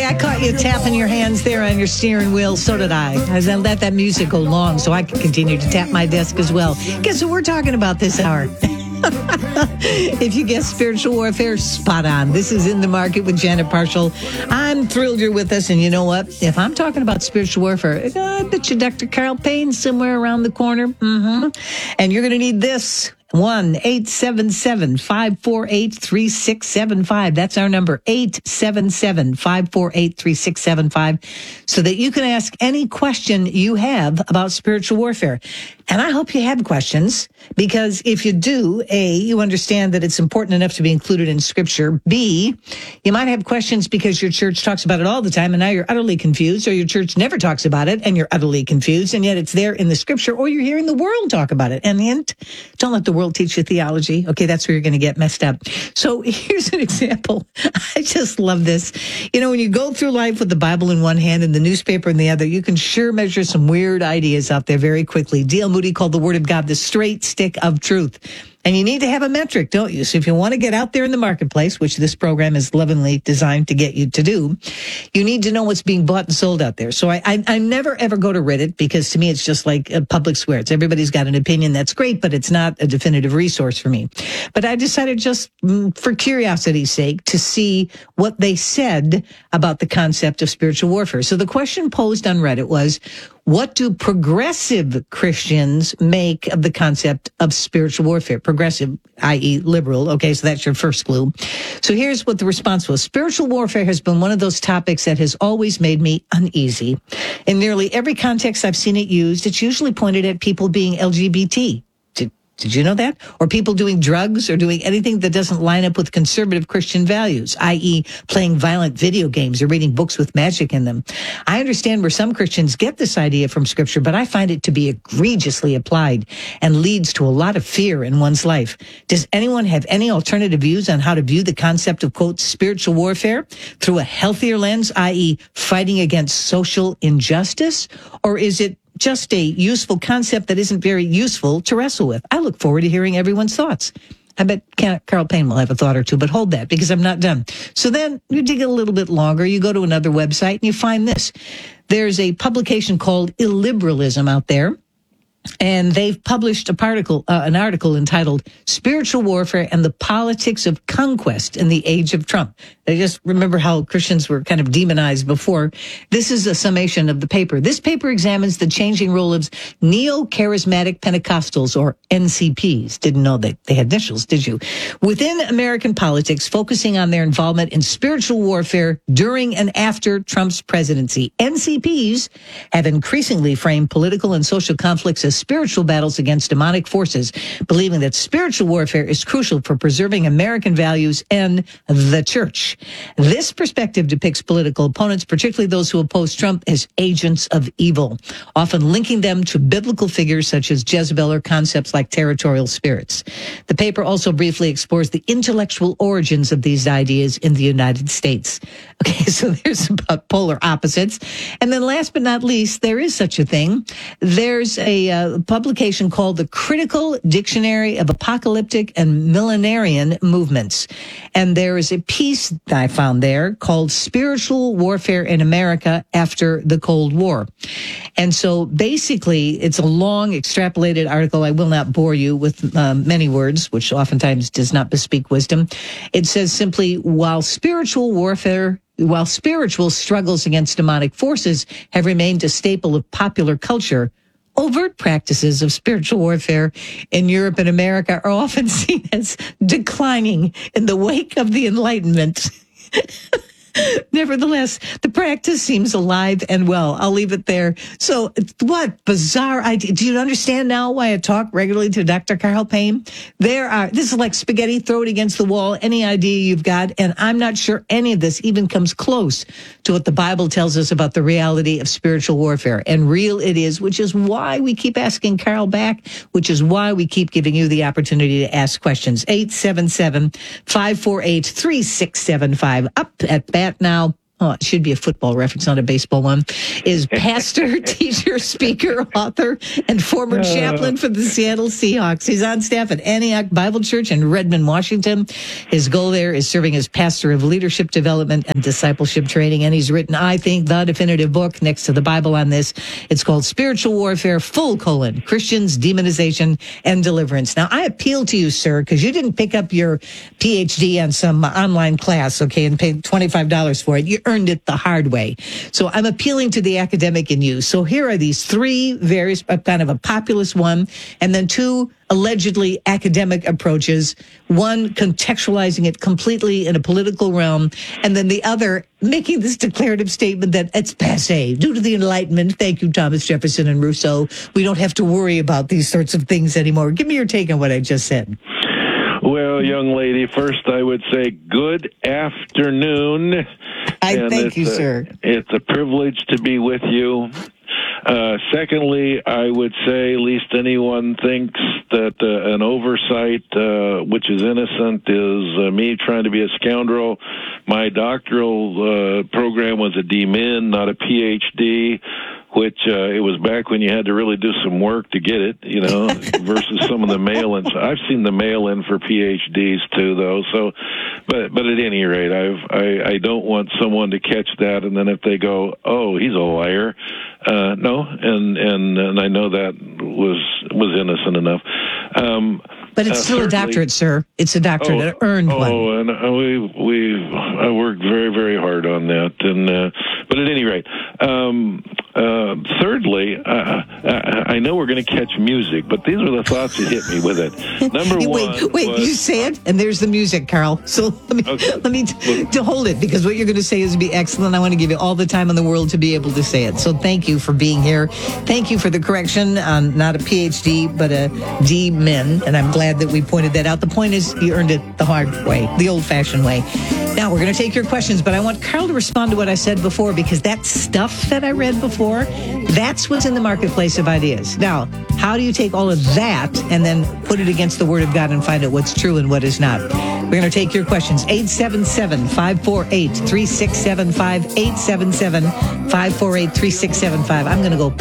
I caught you tapping your hands there on your steering wheel. So did I. I let that music go long so I could continue to tap my desk as well. Guess what we're talking about this hour? If you guess spiritual warfare, spot on. This is In the Market with Janet Parshall. I'm thrilled you're with us. And you know what? If I'm talking about spiritual warfare, I bet you Dr. Carl Payne's somewhere around the corner. And you're going to need this. 1-877-548-3675. That's our number, 877-548-3675, so that you can ask any question you have about spiritual warfare. And I hope you have questions, because if you do, A, you understand that it's important enough to be included in Scripture. B, you might have questions because your church talks about it all the time and now you're utterly confused, or your church never talks about it and you're utterly confused, and yet it's there in the Scripture, or you're hearing the world talk about it. And don't let the world teach you theology. Okay, that's where you're going to get messed up. So here's an example. I just love this. You know, when you go through life with the Bible in one hand and the newspaper in the other, you can sure measure some weird ideas out there very quickly. D.L. Moody called the Word of God the straight stick of truth. And you need to have a metric, don't you? So if you want to get out there in the marketplace, which this program is lovingly designed to get you to do, you need to know what's being bought and sold out there. So I never, ever go to Reddit, because to me, it's just like a public square. Everybody's got an opinion. That's great, but it's not a definitive resource for me. But I decided, just for curiosity's sake, to see what they said about the concept of spiritual warfare. So the question posed on Reddit was, what do progressive Christians make of the concept of spiritual warfare? Progressive, i.e. liberal. Okay, so that's your first clue. So here's what the response was. Spiritual warfare has been one of those topics that has always made me uneasy. In nearly every context I've seen it used, it's usually pointed at people being LGBT. Did you know that? Or people doing drugs or doing anything that doesn't line up with conservative Christian values, i.e. playing violent video games or reading books with magic in them. I understand where some Christians get this idea from Scripture, but I find it to be egregiously applied and leads to a lot of fear in one's life. Does anyone have any alternative views on how to view the concept of, quote, spiritual warfare through a healthier lens, i.e. fighting against social injustice? Or is it just a useful concept that isn't very useful to wrestle with? I look forward to hearing everyone's thoughts. I bet Carl Payne will have a thought or two, but hold that, because I'm not done. So then you dig a little bit longer, you go to another website and you find this. There's a publication called Illiberalism out there, and they've published an article entitled Spiritual Warfare and the Politics of Conquest in the Age of Trump. I just remember how Christians were kind of demonized before. This is a summation of the paper. This paper examines the changing role of neo-charismatic Pentecostals, or NCPs. Didn't know that they had initials, did you? Within American politics, focusing on their involvement in spiritual warfare during and after Trump's presidency. NCPs have increasingly framed political and social conflicts as spiritual battles against demonic forces, believing that spiritual warfare is crucial for preserving American values and the church. This perspective depicts political opponents, particularly those who oppose Trump, as agents of evil, often linking them to biblical figures such as Jezebel or concepts like territorial spirits. The paper also briefly explores the intellectual origins of these ideas in the United States. Okay, so there's about polar opposites. And then last but not least, there is such a thing. There's a publication called The Critical Dictionary of Apocalyptic and Millenarian Movements. And there is a piece that I found there called Spiritual Warfare in America After the Cold War. And so basically, it's a long extrapolated article. I will not bore you with many words, which oftentimes does not bespeak wisdom. It says simply, while spiritual struggles against demonic forces have remained a staple of popular culture, overt practices of spiritual warfare in Europe and America are often seen as declining in the wake of the Enlightenment. Nevertheless, the practice seems alive and well. I'll leave it there. So what bizarre idea. Do you understand now why I talk regularly to Dr. Carl Payne? This is like spaghetti, throw it against the wall, any idea you've got. And I'm not sure any of this even comes close to what the Bible tells us about the reality of spiritual warfare. And real it is, which is why we keep asking Carl back, which is why we keep giving you the opportunity to ask questions. 877-548-3675. Up at bat now. oh, it should be a football reference, not a baseball one, is pastor, teacher, speaker, author, and former chaplain for the Seattle Seahawks. He's on staff at Antioch Bible Church in Redmond, Washington. His goal there is serving as pastor of leadership development and discipleship training. And he's written, I think, the definitive book next to the Bible on this. It's called Spiritual Warfare, Christians, Demonization, and Deliverance. Now, I appeal to you, sir, because you didn't pick up your PhD on some online class, okay, and paid $25 for it. You earned it the hard way. So I'm appealing to the academic in you. So here are these three various, kind of a populist one, and then two allegedly academic approaches, one contextualizing it completely in a political realm, and then the other making this declarative statement that it's passé. Due to the Enlightenment, thank you, Thomas Jefferson and Rousseau, we don't have to worry about these sorts of things anymore. Give me your take on what I just said. Well, young lady, first I would say good afternoon. I thank you, sir. It's a privilege to be with you. Secondly, I would say, least anyone thinks that an oversight, which is innocent, is me trying to be a scoundrel. My doctoral program was a D-Min, not a PhD, which it was back when you had to really do some work to get it, you know, versus some of the mail-ins. I've seen the mail-in for PhDs too, though. So, but at any rate, I don't want someone to catch that, and then if they go, oh, he's a liar, no, and I know that was innocent enough. But it's still a doctorate, sir. It's a doctorate, an earned one. Oh, and I worked very, very hard on that. And but at any rate, thirdly, I know we're going to catch music, but these are the thoughts that hit me with it. Number one, wait, you say it, and there's the music, Carl. So let me to hold it, because what you're going to say is be excellent. I want to give you all the time in the world to be able to say it. So thank you for being here. Thank you for the correction on not a PhD, but a D-Min, and I'm glad that we pointed that out. The point is, you earned it the hard way, the old-fashioned way. Now, we're going to take your questions, but I want Carl to respond to what I said before, because that stuff that I read before, that's what's in the marketplace of ideas. Now, how do you take all of that and then put it against the Word of God and find out what's true and what is not? We're going to take your questions. 877-548-3675, 877-548-3675. I'm going to go